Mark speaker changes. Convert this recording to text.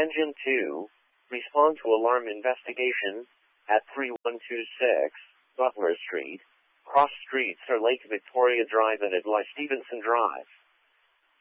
Speaker 1: Engine 2, respond to alarm investigation at 3126 Butler Street. Cross streets are Lake Victoria Drive and Adlai Stevenson Drive.